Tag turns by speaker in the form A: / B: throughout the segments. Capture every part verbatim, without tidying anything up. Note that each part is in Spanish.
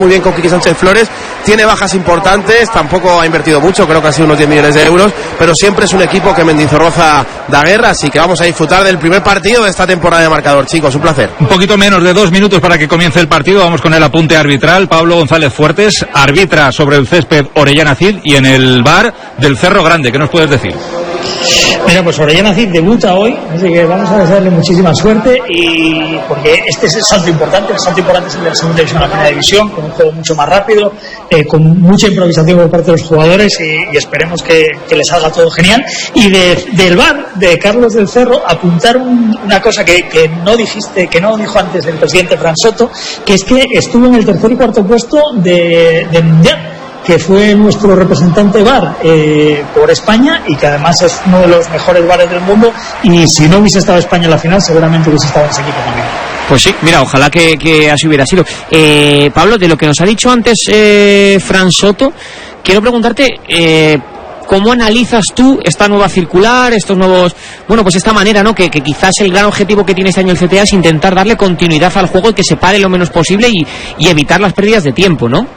A: muy bien con Quique Sánchez Flores, tiene bajas importantes, tampoco ha invertido mucho, creo que ha sido unos diez millones de euros, pero siempre es un equipo que Mendizorroza da guerra, así que vamos a disfrutar del primer partido de esta temporada de Marcador, chicos, un placer.
B: Un poquito menos de dos minutos para que comience el partido, vamos con el apunte arbitral. Pablo González Fuertes arbitra sobre el césped Orellana Cid y en el bar del Cerro Grande, ¿qué nos puedes decir?
C: Mira, pues Orellana Cid debuta hoy, así que vamos a desearle muchísima suerte, y porque este es el salto importante, el salto importante es el de la segunda división a la primera división, con un juego mucho más rápido, eh, con mucha improvisación por parte de los jugadores, y, y esperemos que, que les salga todo genial. Y de, del bar de Carlos del Cerro, apuntar un, una cosa que, que no dijiste, que no dijo antes el presidente Fran Soto, que es que estuvo en el tercer y cuarto puesto de, de Mundial, que fue nuestro representante bar eh, por España, y que además es uno de los mejores bares del mundo, y si no hubiese estado España en la final seguramente hubiese estado en ese equipo también.
D: Pues sí, mira, ojalá que, que así hubiera sido. eh, Pablo, de lo que nos ha dicho antes eh, Fran Soto, quiero preguntarte eh, ¿cómo analizas tú esta nueva circular, estos nuevos, bueno, pues esta manera, ¿no? Que, que quizás el gran objetivo que tiene este año el C T A es intentar darle continuidad al juego y que se pare lo menos posible y, y evitar las pérdidas de tiempo, ¿no?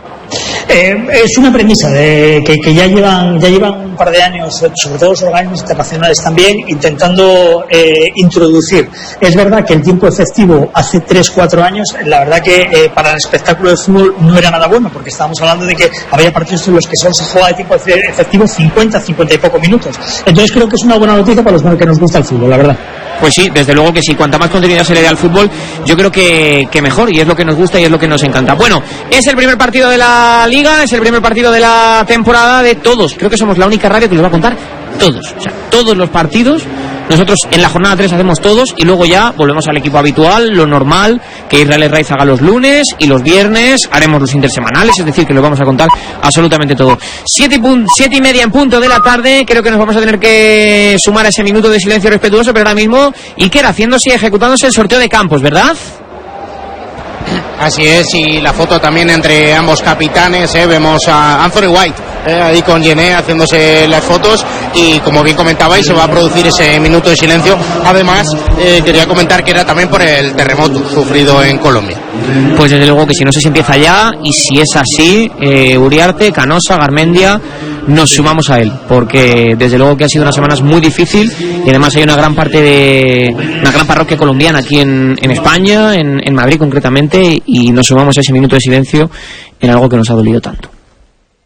C: Eh, es una premisa de que, que ya llevan ya llevan un par de años, sobre todo los organismos internacionales también, intentando eh, introducir. Es verdad que el tiempo efectivo hace tres cuatro años, la verdad que eh, para el espectáculo de fútbol no era nada bueno, porque estábamos hablando de que había partidos en los que solo se juega de tiempo efectivo cincuenta, cincuenta y pocos minutos. Entonces creo que es una buena noticia para los que nos gusta el fútbol, la verdad.
D: Pues sí, desde luego que sí, cuanta más continuidad se le dé al fútbol, yo creo que, que mejor, y es lo que nos gusta y es lo que nos encanta. Bueno, es el primer partido de la Liga, es el primer partido de la temporada de todos. Creo que somos la única radio que les va a contar todos, o sea, todos los partidos. Nosotros en la jornada tres hacemos todos y luego ya volvemos al equipo habitual, lo normal, que Israel Raiz haga los lunes, y los viernes haremos los intersemanales, es decir, que lo vamos a contar absolutamente todo. Siete y, pun- siete y media en punto de la tarde, creo que nos vamos a tener que sumar a ese minuto de silencio respetuoso, pero ahora mismo Iker haciéndose y ejecutándose el sorteo de campos, ¿verdad?
E: Así es, y la foto también entre ambos capitanes, eh, vemos a Anthony White eh, ahí con Gené haciéndose las fotos, y como bien comentabais se va a producir ese minuto de silencio. Además eh, quería comentar que era también por el terremoto sufrido en Colombia.
D: Pues desde luego que si no se empieza ya, y si es así, eh, Uriarte, Canosa, Garmendia, nos sumamos a él, porque desde luego que ha sido unas semanas muy difícil, y además hay una gran parte de una gran parroquia colombiana aquí en, en España, en, en Madrid concretamente, y nos sumamos a ese minuto de silencio en algo que nos ha dolido tanto.